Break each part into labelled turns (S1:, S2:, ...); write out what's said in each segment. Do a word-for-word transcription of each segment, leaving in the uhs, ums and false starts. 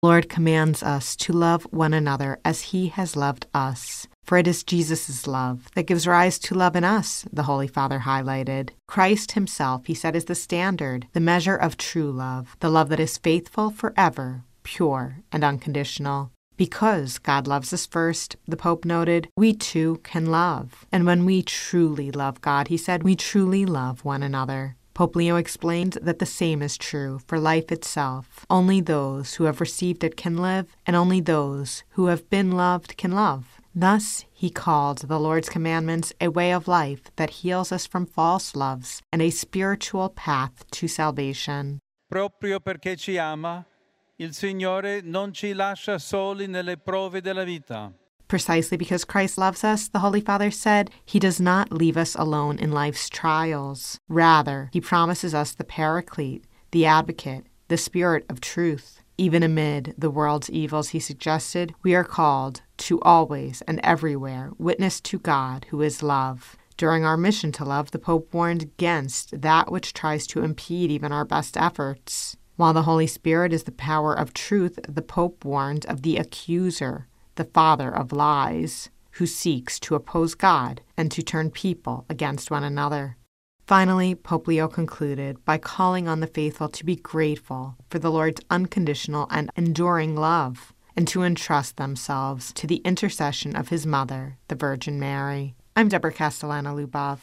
S1: The Lord commands us to love one another as he has loved us. For it is Jesus' love that gives rise to love in us, the Holy Father highlighted. Christ himself, he said, is the standard, the measure of true love, the love that is faithful forever, pure and unconditional. Because God loves us first, the Pope noted, we too can love. And when we truly love God, he said, we truly love one another. Pope Leo explained that the same is true for life itself. Only those who have received it can live, and only those who have been loved can love. Thus, he called the Lord's commandments a way of life that heals us from false loves and a spiritual path to salvation.
S2: Proprio perché ci ama, il Signore non ci lascia soli nelle prove della vita.
S1: Precisely because Christ loves us, the Holy Father said, he does not leave us alone in life's trials. Rather, he promises us the Paraclete, the Advocate, the Spirit of truth. Even amid the world's evils, he suggested, we are called to always and everywhere witness to God, who is love. During our mission to love, the Pope warned against that which tries to impede even our best efforts. While the Holy Spirit is the power of truth, the Pope warned of the accuser, the father of lies, who seeks to oppose God and to turn people against one another. Finally, Pope Leo concluded by calling on the faithful to be grateful for the Lord's unconditional and enduring love, and to entrust themselves to the intercession of his mother, the Virgin Mary. I'm Deborah Castellana-Lubov.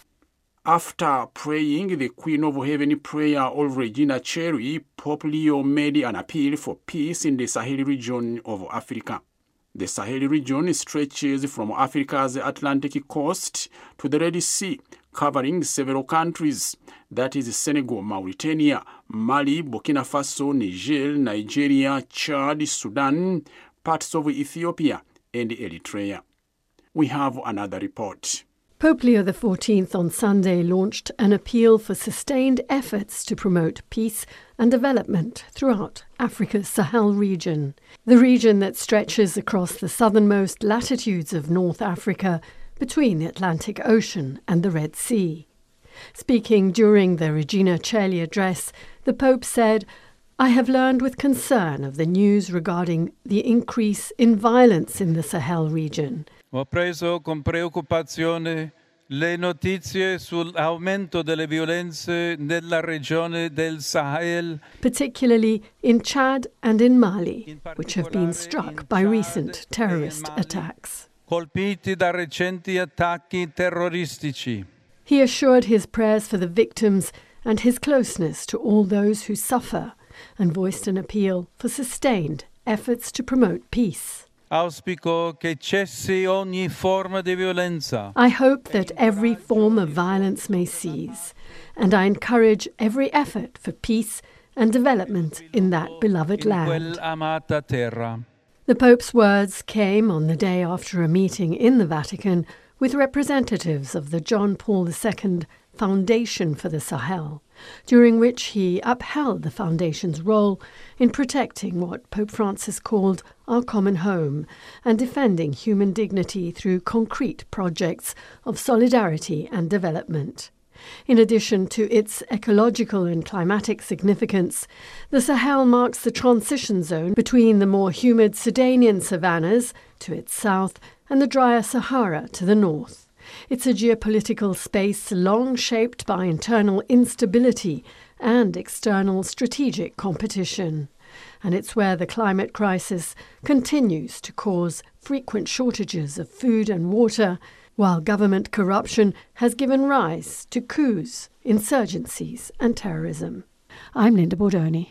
S3: After praying the Queen of Heaven prayer of Regina Cherry, Pope Leo made an appeal for peace in the Sahel region of Africa. The Sahel region stretches from Africa's Atlantic coast to the Red Sea, covering several countries, that is Senegal, Mauritania, Mali, Burkina Faso, Niger, Nigeria, Chad, Sudan, parts of Ethiopia, and Eritrea. We have another report.
S4: Pope Leo the fourteenth on Sunday launched an appeal for sustained efforts to promote peace and development throughout Africa's Sahel region, the region that stretches across the southernmost latitudes of North Africa between the Atlantic Ocean and the Red Sea. Speaking during the Regina Coeli address, the Pope said, I have learned with concern of the news regarding the increase in violence in the Sahel region.
S2: Ho preso con preoccupazione le notizie sull'aumento delle violenze nella regione del Sahel,
S4: particularly in Chad and in Mali, which have been struck by recent terrorist attacks.
S2: Colpiti da recenti attacchi terroristici.
S4: He assured his prayers for the victims and his closeness to all those who suffer, and voiced an appeal for sustained efforts to promote peace.
S2: Auspico che cessi ogni forma di violenza.
S4: I hope that every form of violence may cease, and I encourage every effort for peace and development in that beloved land.
S2: Amata terra.
S4: The Pope's words came on the day after a meeting in the Vatican with representatives of the John Paul the Second Foundation for the Sahel, during which he upheld the Foundation's role in protecting what Pope Francis called our common home and defending human dignity through concrete projects of solidarity and development. In addition to its ecological and climatic significance, the Sahel marks the transition zone between the more humid Sudanian savannas to its south and the drier Sahara to the north. It's a geopolitical space long shaped by internal instability and external strategic competition. And it's where the climate crisis continues to cause frequent shortages of food and water, while government corruption has given rise to coups, insurgencies and terrorism. I'm Linda Bordoni.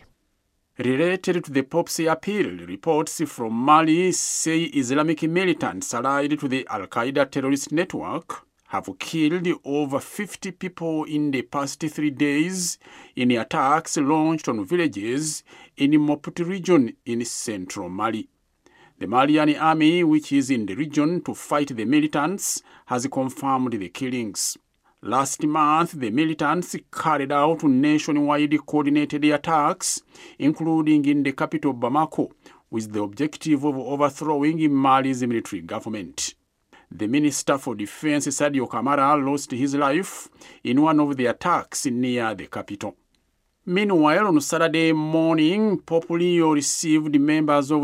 S3: Related to the Pope's appeal, reports from Mali say Islamic militants allied to the Al-Qaeda terrorist network have killed over fifty people in the past three days in attacks launched on villages in the Mopti region in central Mali. The Malian army, which is in the region to fight the militants, has confirmed the killings. Last month, the militants carried out nationwide coordinated attacks, including in the capital Bamako, with the objective of overthrowing Mali's military government. The Minister for Defense, Sadio Kamara, lost his life in one of the attacks near the capital. Meanwhile, on Saturday morning, Pope Leo received members of